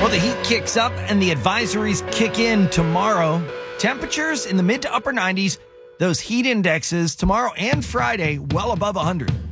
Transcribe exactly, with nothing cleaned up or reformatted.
Well, the heat kicks up and the advisories kick in tomorrow. Temperatures in the mid to upper nineties. Those heat indexes tomorrow and Friday well above one hundred.